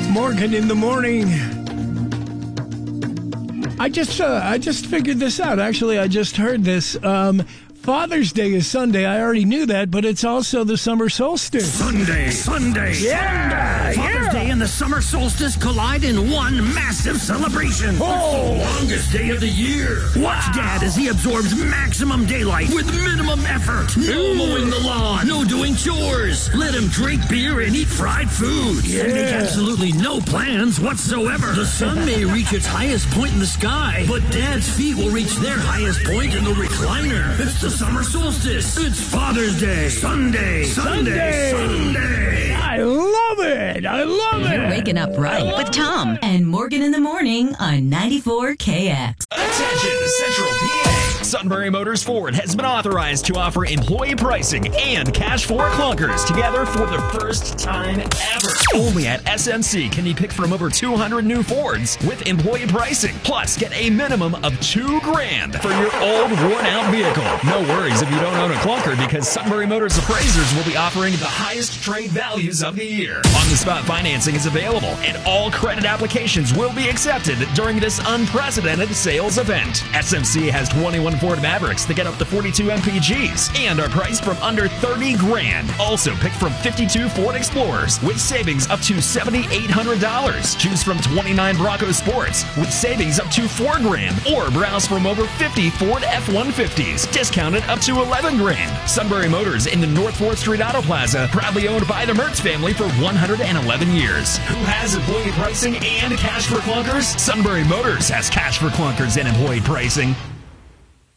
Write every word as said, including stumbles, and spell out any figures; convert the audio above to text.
Morgan in the morning. I just uh, I just figured this out. Actually, I just heard this. Um, Father's Day is Sunday. I already knew that, but it's also the summer solstice. Sunday, Sunday, Yeah, Sunday. Father's yeah. Day and the summer solstice collide in one massive celebration. Oh. It's the longest day of the year. Watch Dad as he absorbs maximum daylight with minimum effort. No mowing the lawn, no doing chores. Let him drink beer and eat fried food. Yeah. And make absolutely no plans whatsoever. The sun may reach its highest point in the sky, but Dad's feet will reach their highest point in the recliner. It's the summer solstice. It's Father's Day. Sunday. Sunday. Sunday. Sunday. I love it. I love it. You're waking up right with Tom and Morgan in the morning on ninety-four K X. Attention, Central P A. Sunbury Motors Ford has been authorized to offer employee pricing and cash for clunkers together for the first time ever. Only at S M C can you pick from over two hundred new Fords with employee pricing. Plus, get a minimum of two grand for your old, worn-out vehicle. No worries if you don't own a clunker, because Sunbury Motors appraisers will be offering the highest trade values of the year. On-the-spot financing is available, and all credit applications will be accepted during this unprecedented sales event. S M C has twenty-one Ford Mavericks that get up to forty-two M P Gs and are priced from under thirty grand. Also, pick from fifty-two Ford Explorers with savings up to seven thousand eight hundred dollars. Choose from twenty-nine Bronco Sports with savings up to four grand, or browse from over fifty Ford F one fifties, discounted up to eleven grand. Sunbury Motors in the North fourth Street Auto Plaza, proudly owned by the Mertz family for one hundred eleven years. Who has employee pricing and cash for clunkers? Sunbury Motors has cash for clunkers and employee pricing.